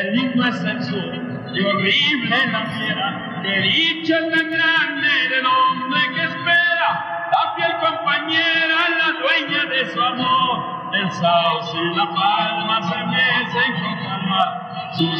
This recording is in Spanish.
el lindo es el sur y horrible la fiera. Que dicha tan grande del hombre que espera la fiel compañera, la dueña de su amor. El sauce y la palma se mecen con calma, sus